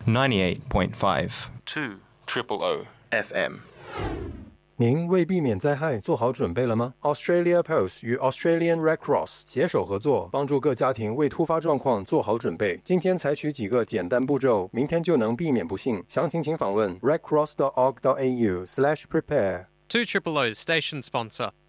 98.5 2 Triple O FM。 您为避免灾害做好准备了吗？ Australia Post 与 Australian Red Cross 携手合作，帮助各家庭为突发状况做好准备。今天采取几个简单步骤，明天就能避免不幸。详情请访问 redcross.org.au/prepare。 2 Triple O's station sponsor.